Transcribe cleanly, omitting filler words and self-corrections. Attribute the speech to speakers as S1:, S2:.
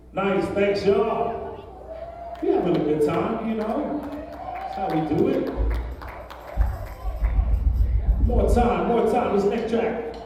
S1: Nice, thanks y'all. We having a good time, you know. That's how we do it. More time, this next track.